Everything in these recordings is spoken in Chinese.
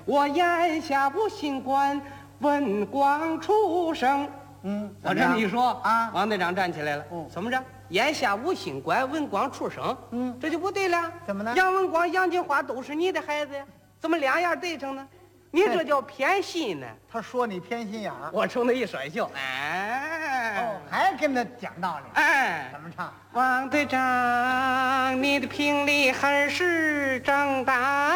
我眼下无心管文光出生。我这么一说啊， 王队长站起来了。怎么着？眼下无心管文光出生。这就不对了。 怎么呢？ 杨文光、杨金花都是你的孩子呀，怎么两样对上呢？你这叫偏心呢。 他说你偏心眼儿， 我冲他一甩袖，哎， 还跟他讲道理。 哎， 怎么唱？ 王队长，你的评理还是正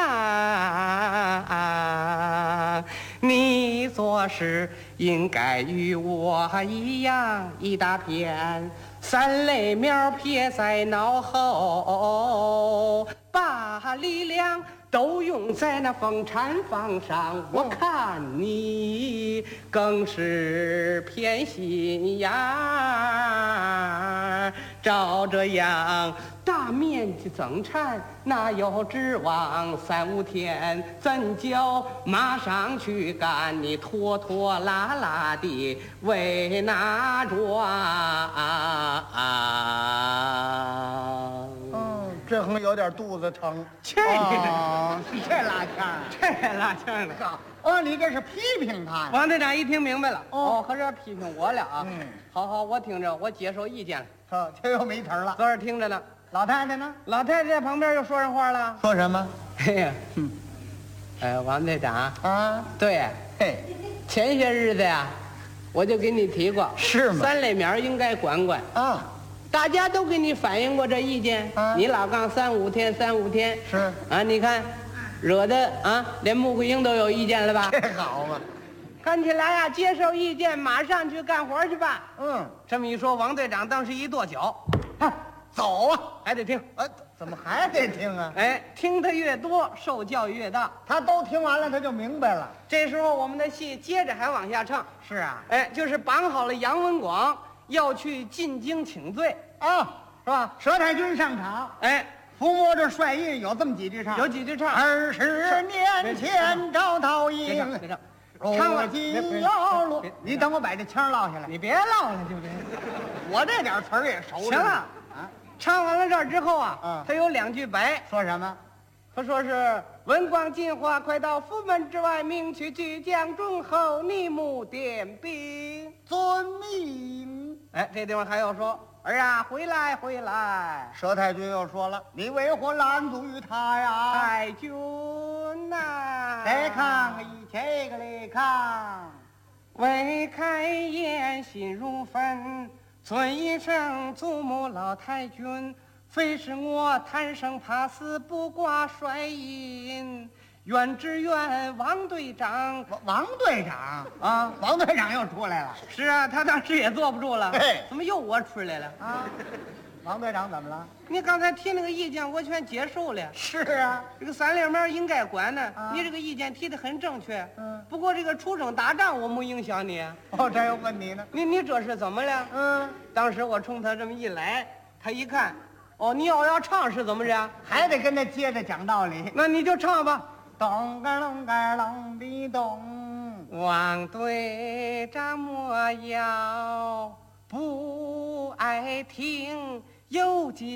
当，你做事应该与我一样，一大片三类苗撇在脑后，把力量都用在那风产房上。我看你更是偏心眼儿，照这样大面积增产，哪有指望3、5天怎叫马上去干？你拖拖拉拉的为哪桩？ 这横有点肚子疼。 这这拉腔， 这拉腔的。 你这是批评他呀？ 王队长一听明白了，合着批评我了啊？好，我听着，我接受意见了。 这又没词儿了。 搁这听着呢。 老太太呢？ 老太太在旁边又说上话了。 说什么？ 哎呀，王队长啊， 对， 嘿， 前些日子呀，我就给你提过， 是吗 3类苗应该管管。 啊， 大家都给你反映过这意见，你老杠3、5天，3、5天是啊，你看，惹得啊，连穆桂英都有意见了吧？ 这好嘛。 看起来呀，接受意见，马上去干活去吧。这么一说，王队长当时一跺脚， 走啊， 还得听。 怎么还得听啊？ 哎，听得越多，受教育越大。 他都听完了，他就明白了。 这时候我们的戏接着还往下唱。 是啊， 哎，就是绑好了杨文广要去进京请罪啊， 是吧？ 佘太君上场， 哎， 抚摸着帅印，有这么几句唱。 有几句唱。 20年前招桃别唱， 营， 别唱， 唱了今要落。你等我把这腔落下来。 你别唠了，就这。 我这点词儿也熟。 行了，唱完了这儿之后啊，他有2句白， 说什么？ 他说是文广金花快到府门之外，明去巨将忠厚，逆目点兵。 遵命。 哎，这地方还要说儿啊，回来回来。 佘太君又说了，你为何拦阻于他呀？ 太君呐， 再看这个来看， 未开言心如焚，尊一声祖母老太君，非是我贪生怕死，不挂帅印。愿只愿王队长， 王队长啊， 王队长又出来了。 是啊，他当时也坐不住了。 嘿， 怎么又我出来了啊？王队长怎么了？ 你刚才提那个意见，我全接受了。 是啊， 这个3类苗应该管呢。你这个意见提得很正确。不过这个出征打仗我没影响你。 这又问你呢？ 你这是怎么了？当时我冲他这么一来，他一看，你要唱是怎么着？ 还得跟他接着讲道理。 那你就唱吧。 咚个隆个隆的咚， 王队长莫要不爱听，有几